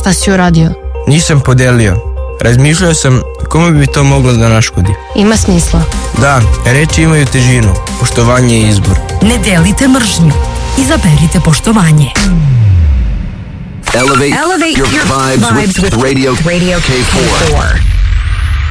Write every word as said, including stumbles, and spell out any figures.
Šta si uradio? Nisam podelio. Razmišljao sam kome bi to moglo da naškodi. Ima smisla. Da, reči imaju težinu. Poštovanje je izbor. Ne delite mržnju. Izaberite poštovanje. Elevate, Elevate your, your vibes, vibes with, with Radio, Radio K four.